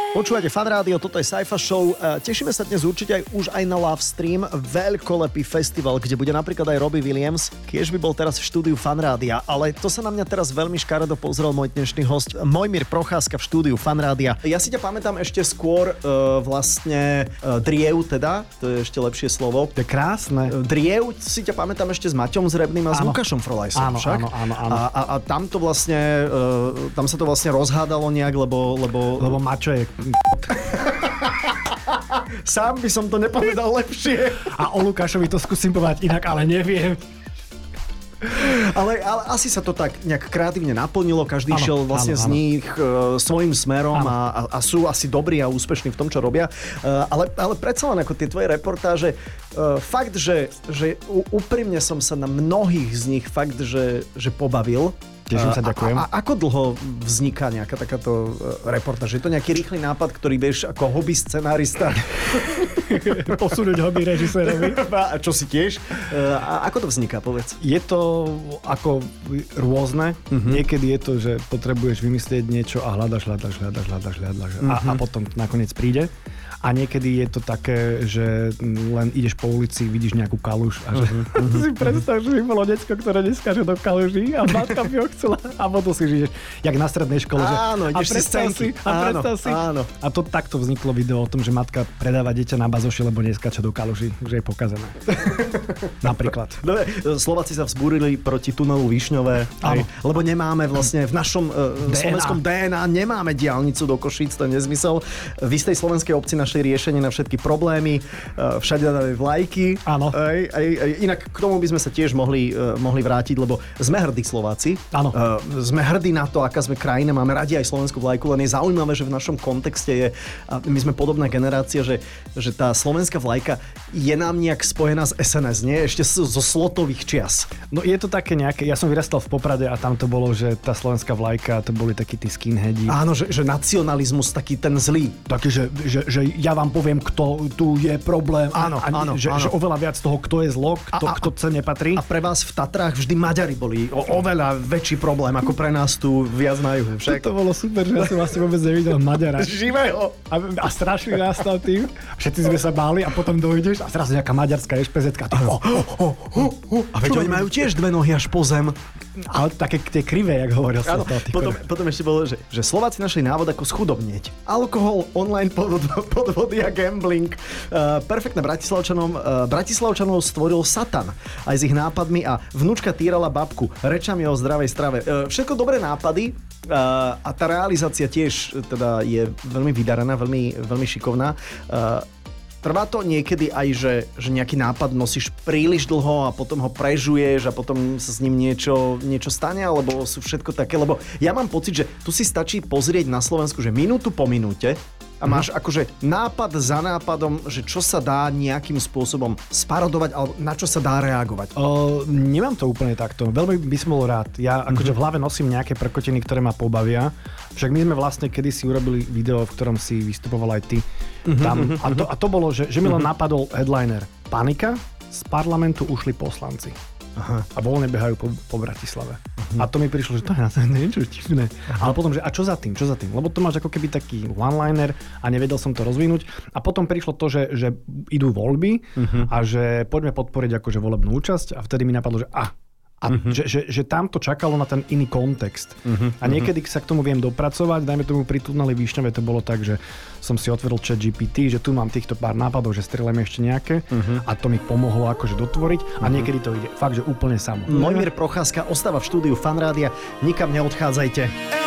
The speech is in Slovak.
Počúvate Fan Rádio, toto je Saifa Show. Tešíme sa dnes určite už aj na Love Stream, veľkolepý festival, kde bude napríklad aj Robbie Williams. Kiež by bol teraz v štúdiu Fan Rádia, ale to sa na mňa teraz veľmi škaredo pozrel môj dnešný host Mojmír Procházka v štúdiu Fan Rádia. Ja si ťa pamätám ešte skôr vlastne Driev teda, to je ešte lepšie slovo. To je krásne. Driev si ťa pamätám ešte s Maťom Zrebným a s Lukášom Frolajsom však. Áno. A tam to vlastne, tam sa to vlastne rozhádalo nejak, lebo Maťo je... Sám by som to nepovedal lepšie. A o Lukášovi to skúsim povedať inak, ale neviem. Ale asi sa to tak nejak kreatívne naplnilo, každý šiel vlastne z nich svojím smerom a sú asi dobrí a úspešní v tom, čo robia. Ale predsa len ako tie tvoje reportáže, fakt, že úprimne som sa na mnohých z nich fakt, že pobavil. Teším sa, ďakujem. A ako dlho vzniká nejaká takáto reportáž? Je to nejaký rýchly nápad, ktorý vieš ako hobby scenárista posunúť hobby režisérovi? A čo si tiež? A ako to vzniká, povedz? Je to ako rôzne. Niekedy je to, že potrebuješ vymyslieť niečo a hľadaš a potom nakoniec príde. A niekedy je to také, že len ideš po ulici, vidíš nejakú kaluž a že si predstav, že by bolo decko, ktoré neskáže do kaluží a matka by ho chcela a potom si žiješ jak na strednej škole. Áno, ideš si scénky. Predstav si. A to takto vzniklo video o tom, že matka predáva dieťa na bazoši, lebo neskáče do kaluží, že je pokazené. Napríklad. Dobre, Slováci sa vzbúrili proti tunelu Višňové, lebo nemáme vlastne v našom slovenskom DNA nemáme diaľnicu do Košíc, to je nezmysel. V istej slovenskej obci našli riešenie na všetky problémy, všade dávajú vlajky. Áno. Inak k tomu by sme sa tiež mohli vrátiť, lebo sme hrdí Slováci. Áno. Sme hrdí na to, aká sme krajina, máme radi aj slovenskú vlajku, len je zaujímavé, že v našom kontexte je, a my sme podobná generácia, že tá slovenská vlajka je nám nejak spojená s SNS, nie? Ešte zo slotových čias. No je to také nejaké, ja som vyrastal v Poprade a tam to bolo, že tá slovenská vlajka, to boli takí tí skinheadi. Áno, že nacionalizmus taký ten zlý. Taký, že ja vám poviem, kto tu je problém. Áno. Že oveľa viac toho, kto je zlo, kto sa nepatrí. A pre vás v Tatrách vždy Maďari boli oveľa väčší problém, ako pre nás tu viac na juhe. Však? To bolo super, že ja som vlastne vôbec nevidel Maďara. Živého. A strašný nás tam tým. Všetci sme sa báli a potom dojdeš a zrazu nejaká maďarská ešpezetka. A veď oni majú tiež dve nohy až po zem. Ale také tie krivé, jak hovoril som. Potom ešte bolo, že Slováci našli návod, ako schudobnieť. Alkohol, online podvody a gambling. Perfektné Bratislavčanov stvoril Satan aj s ich nápadmi a vnúčka týrala babku rečami o zdravej strave. Všetko dobré nápady a tá realizácia tiež teda je veľmi vydarená, veľmi, veľmi šikovná. Trvá to niekedy aj, že nejaký nápad nosíš príliš dlho a potom ho prežuješ a potom sa s ním niečo stane, alebo sú všetko také, lebo ja mám pocit, že tu si stačí pozrieť na Slovensku, že minútu po minúte a máš akože nápad za nápadom, že čo sa dá nejakým spôsobom sparodovať alebo na čo sa dá reagovať. Nemám to úplne takto. Veľmi by som bol rád. Ja akože v hlave nosím nejaké prkotiny, ktoré ma pobavia. Však my sme vlastne kedysi urobili video, v ktorom si vystupoval aj ty. Tam. A to bolo, že mi len napadol headliner. Panika, z parlamentu ušli poslanci. Aha. A voľne behajú po Bratislave. A to mi prišlo, že to je niečo divné. Ale potom, že a čo za tým? Lebo to máš ako keby taký one-liner a nevedel som to rozvinúť. A potom prišlo to, že idú voľby a že poďme podporiť akože volebnú účasť a vtedy mi napadlo, že že tam to čakalo na ten iný kontext. A niekedy sa k tomu viem dopracovať, dajme tomu pri tuneli Višňove to bolo tak, že som si otvoril ChatGPT, že tu mám týchto pár nápadov, že strieľam ešte nejaké a to mi pomohlo akože dotvoriť a niekedy to ide fakt, že úplne samo. Mojmír Procházka ostáva v štúdiu Fan Rádia, nikam neodchádzajte.